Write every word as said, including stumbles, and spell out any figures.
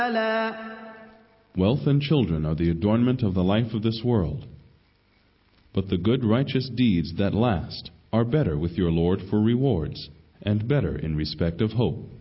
Wealth and children are the adornment of the life of this world, but the good righteous deeds that last are better with your Lord for rewards, and better in respect of hope.